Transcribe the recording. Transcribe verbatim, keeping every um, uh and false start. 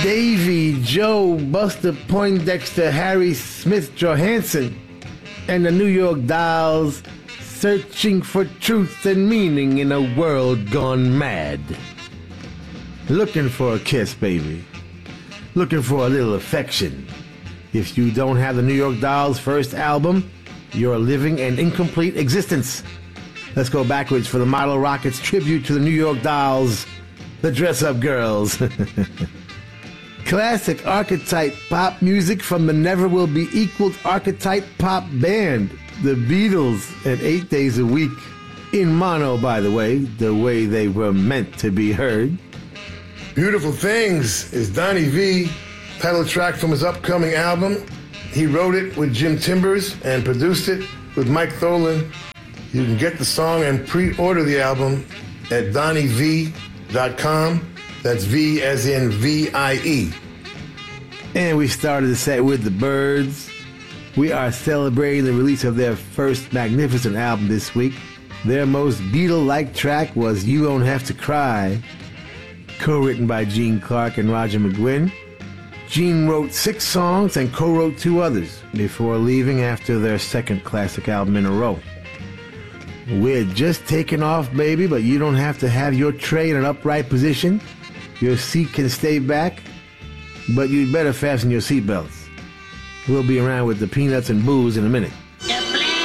Davy Joe Buster Poindexter Harry Smith Johansson and the New York Dolls, searching for truth and meaning in a world gone mad. Looking for a kiss, baby. Looking for a little affection. If you don't have the New York Dolls' first album, you're living an incomplete existence. Let's go backwards for the Model Rockets tribute to the New York Dolls, the Dress Up Girls. Classic archetype pop music from the never will be equaled archetype pop band, the Beatles, and eight days a week. In mono, by the way, the way they were meant to be heard. Beautiful Things is Donnie V, title track from his upcoming album. He wrote it with Jim Timbers and produced it with Mike Tholen. You can get the song and pre-order the album at donnie v dot com. That's V as in V I E. And we started the set with the Byrds. We are celebrating the release of their first magnificent album this week. Their most Beatle-like track was You Don't Have to Cry, co-written by Gene Clark and Roger McGuinn. Gene wrote six songs and co-wrote two others before leaving after their second classic album in a row. We're just taking off, baby, but you don't have to have your tray in an upright position. Your seat can stay back, but you'd better fasten your seatbelts. We'll be around with the peanuts and booze in a minute.